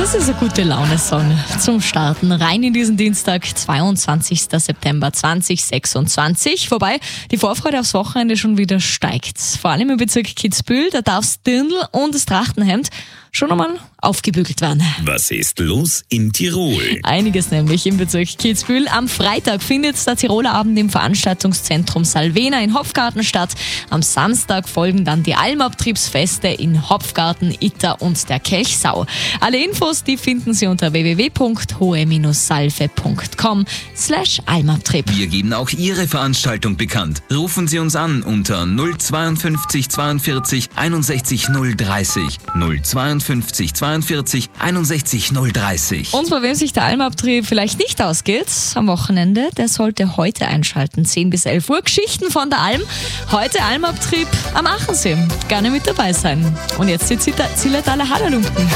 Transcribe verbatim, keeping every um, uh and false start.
Das ist ein gute Laune-Song zum Starten. Rein in diesen Dienstag, zweiundzwanzigsten September zweitausendsechsundzwanzig. Wobei die Vorfreude aufs Wochenende schon wieder steigt. Vor allem im Bezirk Kitzbühel, da darf das Dirndl und das Trachtenhemd schon einmal aufgebügelt werden. Was ist los in Tirol? Einiges nämlich im Bezirk Kitzbühel. Am Freitag findet der Tiroler Abend im Veranstaltungszentrum Salvena in Hopfgarten statt. Am Samstag folgen dann die Almabtriebsfeste in Hopfgarten, Itter und der Kelchsau. Alle Infos, die finden Sie unter w w w punkt hohe salve punkt com slash almabtrieb. Wir geben auch Ihre Veranstaltung bekannt. Rufen Sie uns an unter null zweiundfünfzig zweiundvierzig einundsechzig null dreißig null zweiundfünfzig zweiundvierzig einundsechzig null dreißig. Und bei wem sich der Almabtrieb vielleicht nicht ausgeht am Wochenende, der sollte heute einschalten. zehn bis elf Uhr, Geschichten von der Alm. Heute Almabtrieb am Achensee. Gerne mit dabei sein. Und jetzt die Zillertaler Hallerlumpen.